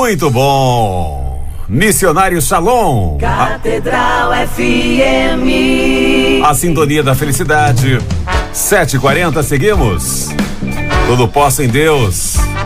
Muito bom. Missionário Shalom. Catedral FM. A sintonia da felicidade. 7h40, seguimos. Tudo posso em Deus.